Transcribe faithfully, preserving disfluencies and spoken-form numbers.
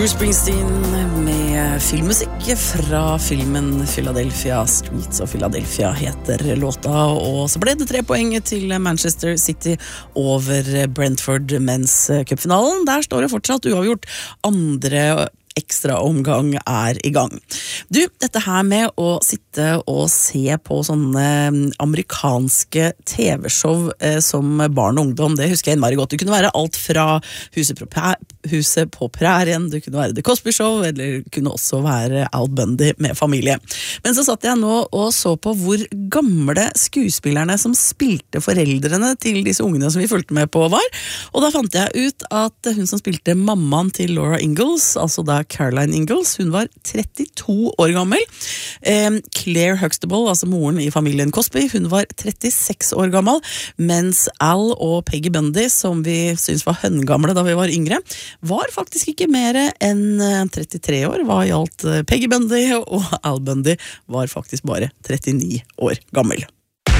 Bruce Springsteen med filmmusikk fra filmen Philadelphia Streets of Philadelphia heter låta, og så ble det tre poeng til Manchester City over Brentford mens cupfinalen. Der står det fortsatt uavgjort. Andre ekstra omgang er i gang. Du, dette her med å sitte og se på sånne amerikanske tv-show eh, som barn og ungdom, det husker jeg innmari godt. Det kunne være alt fra Huset på, huset på prærien, det kunne være The Cosby Show, eller det kunne også være Al Bundy med familie. Men så satt jeg nå og så på hvor gamle skuespillerne som spilte foreldrene til disse ungene som vi fulgte med på var, og da fant jeg ut at hun som spilte mammaen til Laura Ingalls, altså da Caroline Ingalls, hun var trettito år gammel. Eh, Claire Huxtable, altså moren i familien Cosby, hun var trettiseks år gammel, mens Al og Peggy Bundy, som vi synes var høngamle da vi var yngre, var faktisk ikke mer enn trettitre år, hva gjaldt Peggy Bundy, og Al Bundy var faktisk bare trettini år gammel.